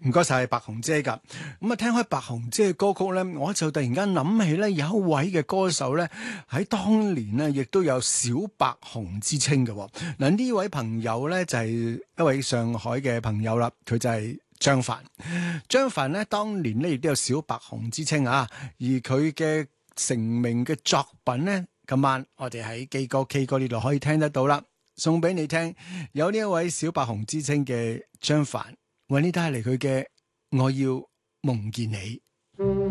唔該晒白紅姐噶。咁啊，聽開白紅姐嘅歌曲咧，我就突然間諗起咧，有一位嘅歌手咧，喺當年咧，亦都有小白紅之稱嘅。嗱，呢位朋友咧就係一位上海嘅朋友啦，佢就係張帆。張帆咧當年咧亦都有小白紅之稱啊，而佢嘅成名嘅作品咧，今晚我哋喺基哥 K 歌呢度可以聽得到啦，送俾你聽。有呢一位小白紅之稱嘅張帆，為你帶嚟佢嘅我要夢見你。